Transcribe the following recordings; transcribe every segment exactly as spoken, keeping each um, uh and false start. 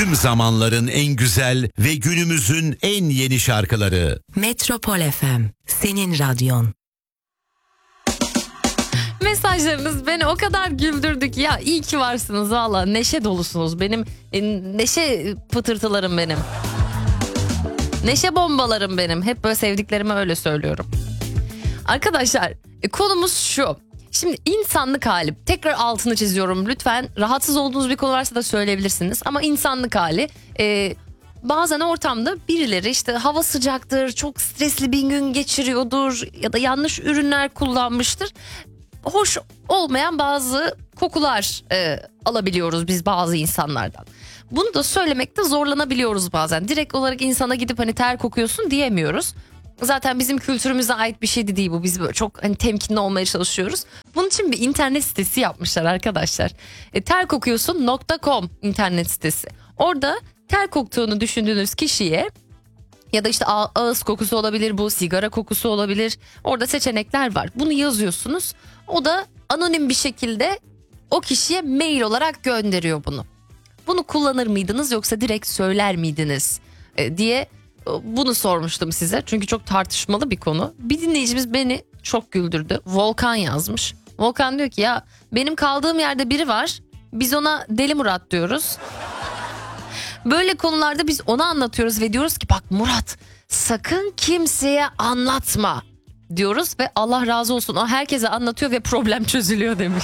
Tüm zamanların en güzel ve günümüzün en yeni şarkıları. Metropol F M, senin radyon. Mesajlarınız beni o kadar güldürdü ki ya, iyi ki varsınız valla, neşe dolusunuz benim, e, neşe pıtırtılarım benim, neşe bombalarım benim, hep böyle sevdiklerime öyle söylüyorum. Arkadaşlar e, konumuz şu. Şimdi insanlık hali, tekrar altını çiziyorum, lütfen rahatsız olduğunuz bir konu varsa da söyleyebilirsiniz, ama insanlık hali e, bazen ortamda birileri işte hava sıcaktır, çok stresli bir gün geçiriyordur ya da yanlış ürünler kullanmıştır. Hoş olmayan bazı kokular e, alabiliyoruz biz bazı insanlardan. Bunu da söylemekte zorlanabiliyoruz bazen. Direkt olarak insana gidip hani ter kokuyorsun diyemiyoruz. Zaten bizim kültürümüze ait bir şey de değil bu. Biz böyle çok hani temkinli olmaya çalışıyoruz. Bunun için bir internet sitesi yapmışlar arkadaşlar. E, ter kokuyorsun nokta com internet sitesi. Orada ter koktuğunu düşündüğünüz kişiye ya da işte ağız kokusu olabilir, bu sigara kokusu olabilir. Orada seçenekler var. Bunu yazıyorsunuz. O da anonim bir şekilde o kişiye mail olarak gönderiyor bunu. Bunu kullanır mıydınız yoksa direkt söyler miydiniz e, diye bunu sormuştum size. Çünkü çok tartışmalı bir konu. Bir dinleyicimiz beni çok güldürdü. Volkan yazmış. Volkan diyor ki ya benim kaldığım yerde biri var. Biz ona Deli Murat diyoruz. Böyle konularda biz ona anlatıyoruz ve diyoruz ki bak Murat sakın kimseye anlatma diyoruz ve Allah razı olsun o herkese anlatıyor ve problem çözülüyor demiş.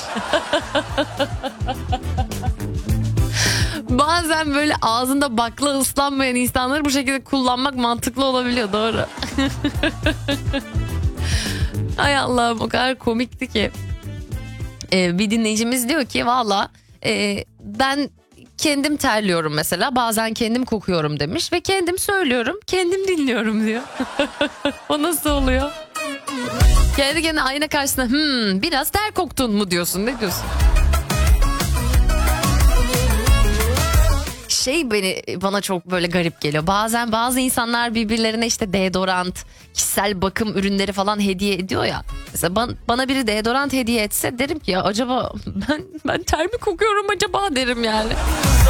Bazen böyle ağzında bakla ıslanmayan insanları bu şekilde kullanmak mantıklı olabiliyor, doğru. Ay Allah'ım, o kadar komikti ki. Ee, bir dinleyicimiz diyor ki valla e, ben kendim terliyorum mesela, bazen kendim kokuyorum demiş ve kendim söylüyorum, kendim dinliyorum diyor. O nasıl oluyor? Kendi kendine ayna karşısında hmm, biraz ter koktun mu diyorsun, ne diyorsun? Şey beni bana çok böyle garip geliyor. Bazen bazı insanlar birbirlerine işte deodorant, kişisel bakım ürünleri falan hediye ediyor ya. Mesela bana, bana biri deodorant hediye etse derim ki ya acaba ben ben ter mi kokuyorum acaba derim yani.